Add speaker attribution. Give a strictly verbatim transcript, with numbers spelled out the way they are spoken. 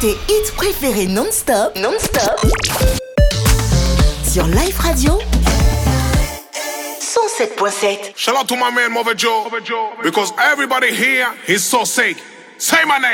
Speaker 1: tes hits préférés non-stop, non-stop, sur Life Radio cent sept point sept.
Speaker 2: Shout out to my man Mother Joe, because everybody here is so sick. Say my name.